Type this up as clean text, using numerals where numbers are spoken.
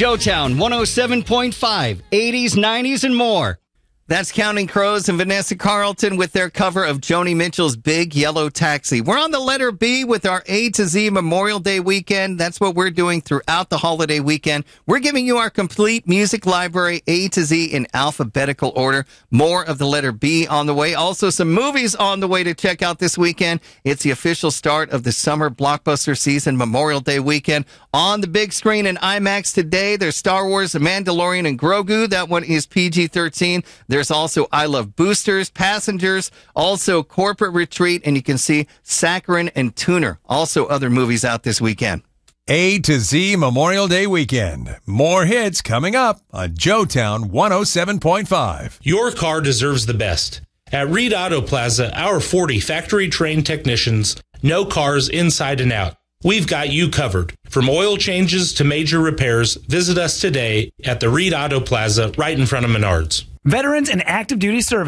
Joetown 107.5, 80s, 90s, and more. That's Counting Crows and Vanessa Carlton with their cover of Joni Mitchell's Big Yellow Taxi. We're on the letter B with our A to Z Memorial Day weekend. That's what we're doing throughout the holiday weekend. We're giving you our complete music library, A to Z, in alphabetical order. More of the letter B on the way. Also, some movies on the way to check out this weekend. It's the official start of the summer blockbuster season, Memorial Day weekend. On the big screen in IMAX today, there's Star Wars, The Mandalorian, and Grogu. That one is PG-13. There's also I Love Boosters, Passengers, also Corporate Retreat, and you can see Saccharin and Tuner. Also other movies out this weekend. A to Z Memorial Day weekend. More hits coming up on Joetown 107.5. Your car deserves the best. At Reed Auto Plaza, our 40 factory-trained technicians know cars inside and out. We've got you covered. From oil changes to major repairs, visit us today at the Reed Auto Plaza right in front of Menards. Veterans and active duty service